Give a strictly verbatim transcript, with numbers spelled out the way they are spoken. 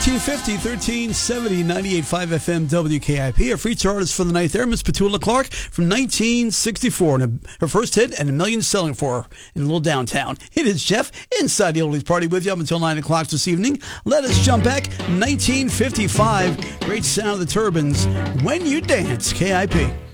thirteen fifty, thirteen seventy, ninety-eight point five F M W K I P. Our feature artist for the night there, Miss Petula Clark from nineteen sixty-four. And her first hit and a million selling for her in a little downtown. It is Jeff inside the Oldies Party with you up until nine o'clock this evening. Let us jump back. nineteen fifty-five. Great sound of the turbines. When You Dance. K I P.